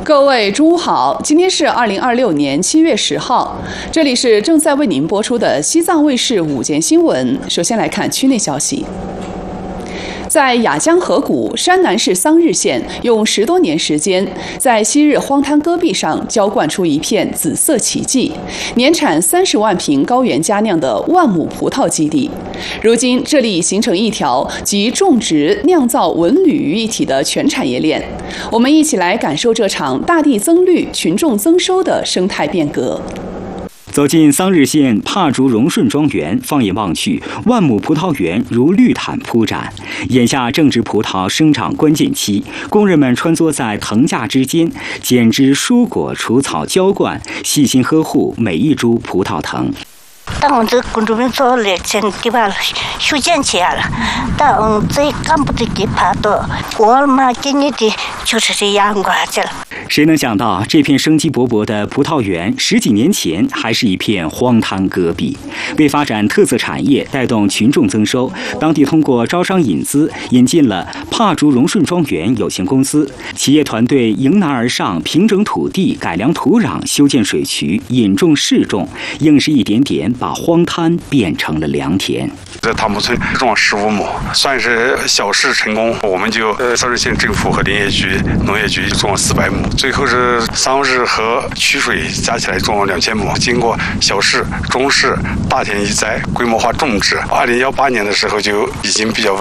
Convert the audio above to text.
各位中午好，今天是2026年7月10号，这里是正在为您播出的西藏卫视午间新闻。首先来看区内消息。在雅江河谷山南市桑日县，用10多年时间，在昔日荒滩戈壁上浇灌出一片紫色奇迹，年产30万瓶高原佳酿的万亩葡萄基地。如今，这里已形成一条集种植、酿造、文旅于一体的全产业链。我们一起来感受这场大地增绿、群众增收的生态变革。 走进桑日县帕竹荣顺庄园，放眼望去，万亩葡萄园如绿毯铺展。眼下正值葡萄生长关键期，工人们穿梭在藤架之间，剪枝、疏果、除草、浇灌，细心呵护每一株葡萄藤。 当我这工作们做了，先给把修建起来了。当这干部的给爬到，我嘛给你的就是这阳光去了。 谁能想到，这片生机勃勃的葡萄园10几年前还是一片荒滩戈壁？为发展特色产业，带动群众增收，当地通过招商引资，引进了帕竹荣顺庄园有限公司。企业团队迎难而上，平整土地、改良土壤、修建水渠、引种试种，硬是一点点把荒滩变成了良田。 在塔木村种了15亩，算是小试成功。我们就桑日县政府和林业局、农业局种了400亩，最后是桑日和曲水加起来种了2000亩。经过小试、中试、大田移栽、规模化种植，2018年的时候就已经比较稳